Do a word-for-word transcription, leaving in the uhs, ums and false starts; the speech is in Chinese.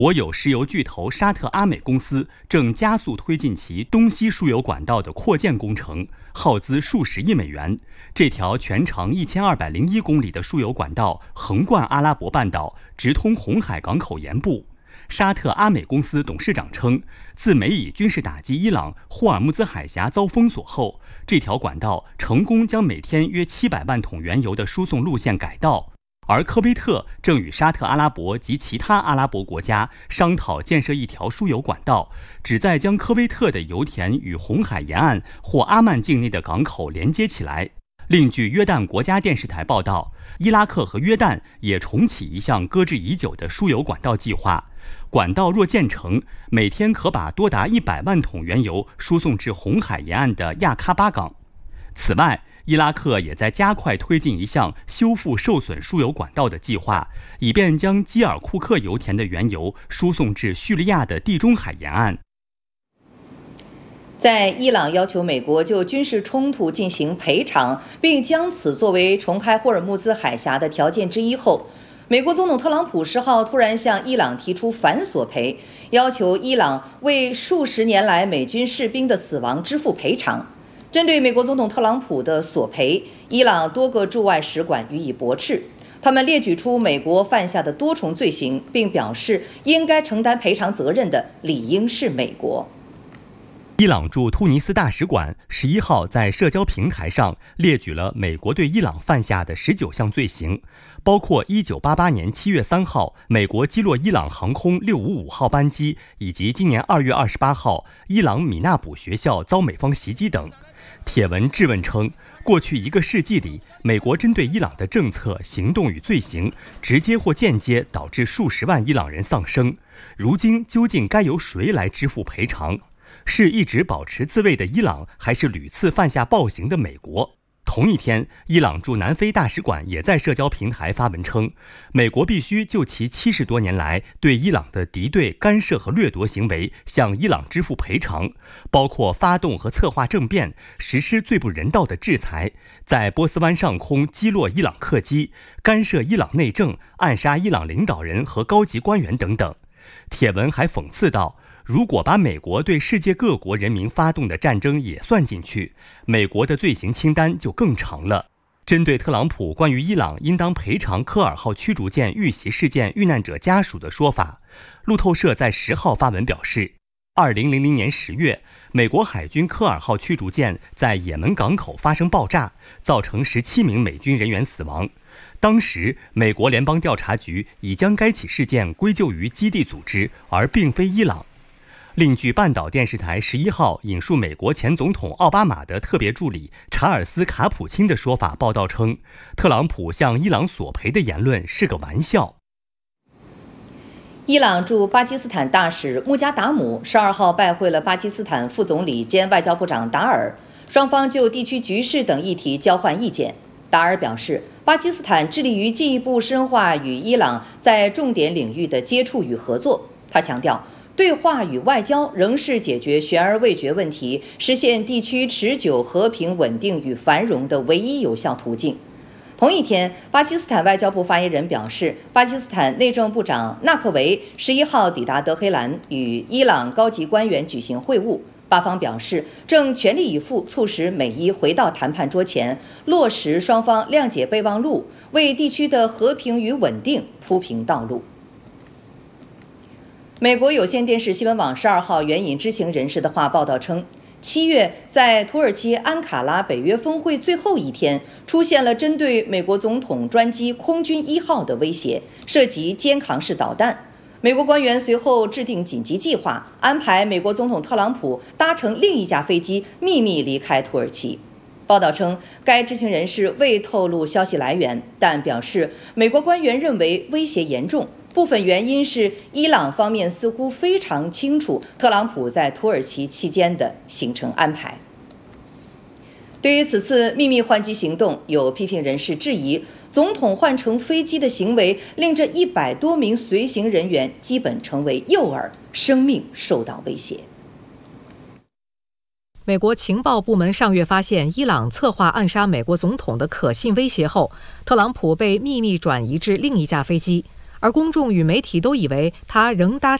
国有石油巨头沙特阿美公司正加速推进其东西输油管道的扩建工程，耗资数十亿美元。这条全长一千二百零一公里的输油管道横贯阿拉伯半岛，直通红海港口沿部。沙特阿美公司董事长称，自美以军事打击伊朗霍尔木兹海峡遭封锁后，这条管道成功将每天约七百万桶原油的输送路线改道。而科威特正与沙特阿拉伯及其他阿拉伯国家商讨建设一条输油管道，旨在将科威特的油田与红海沿岸或阿曼境内的港口连接起来。另据约旦国家电视台报道，伊拉克和约旦也重启一项搁置已久的输油管道计划。管道若建成，每天可把多达一百万桶原油输送至红海沿岸的亚喀巴港。此外，伊拉克也在加快推进一项修复受损输油管道的计划，以便将基尔库克油田的原油输送至叙利亚的地中海沿岸。 在伊朗要求美国就军事冲突进行赔偿，并将此作为重开霍尔木兹海峡的条件之一后，美国总统特朗普十号突然向伊朗提出反索赔，要求伊朗为数十年来美军士兵的死亡支付赔偿。针对美国总统特朗普的索赔，伊朗多个驻外使馆予以驳斥。他们列举出美国犯下的多重罪行，并表示应该承担赔偿责任的理应是美国。 伊朗驻突尼斯大使馆十一号在社交平台上列举了美国对伊朗犯下的十九项罪行，包括一九八八年七月三号美国击落伊朗航空六五五号班机，以及今年二月二十八号伊朗米纳卜学校遭美方袭击等。帖文质问称，过去一个世纪里，美国针对伊朗的政策、行动与罪行，直接或间接导致数十万伊朗人丧生。如今究竟该由谁来支付赔偿？是一直保持自卫的伊朗，还是屡次犯下暴行的美国？同一天，伊朗驻南非大使馆也在社交平台发文称，美国必须就其七十多年来对伊朗的敌对、干涉和掠夺行为向伊朗支付赔偿，包括发动和策划政变、实施最不人道的制裁、在波斯湾上空击落伊朗客机、干涉伊朗内政、暗杀伊朗领导人和高级官员等等。帖文还讽刺道，如果把美国对世界各国人民发动的战争也算进去，美国的罪行清单就更长了。针对特朗普关于伊朗应当赔偿科尔号驱逐舰遇袭事件遇难者家属的说法，路透社在十号发文表示，二零零零年十月，美国海军科尔号驱逐舰在也门港口发生爆炸，造成十七名美军人员死亡。当时，美国联邦调查局已将该起事件归咎于基地组织，而并非伊朗。另据半岛电视台十一号引述美国前总统奥巴马的特别助理查尔斯·卡普钦的说法报道称，特朗普向伊朗索赔的言论是个玩笑。 伊朗驻巴基斯坦大使穆加达姆十二号拜会了巴基斯坦副总理兼外交部长达尔，双方就地区局势等议题交换意见。达尔表示，巴基斯坦致力于进一步深化与伊朗在重点领域的接触与合作。他强调，对话与外交仍是解决悬而未决问题、实现地区持久和平稳定与繁荣的唯一有效途径。同一天，巴基斯坦外交部发言人表示，巴基斯坦内政部长纳克维十一号抵达德黑兰，与伊朗高级官员举行会晤。巴方表示，正全力以赴促使美伊回到谈判桌前，落实双方谅解备忘录，为地区的和平与稳定铺平道路。美国有线电视新闻网十二号援引知情人士的话报道称，七月在土耳其安卡拉北约峰会最后一天，出现了针对美国总统专机空军一号的威胁，涉及肩扛式导弹。美国官员随后制定紧急计划，安排美国总统特朗普搭乘另一架飞机秘密离开土耳其。报道称，该知情人士未透露消息来源，但表示美国官员认为威胁严重，部分原因是伊朗方面似乎非常清楚特朗普在土耳其期间的行程安排。对于此次秘密换机行动，有批评人士质疑，总统换乘飞机的行为令这一百多名随行人员基本成为诱饵，生命受到威胁。 美国情报部门上月发现伊朗策划暗杀美国总统的可信威胁后，特朗普被秘密转移至另一架飞机。 而公众与媒体都以为他仍搭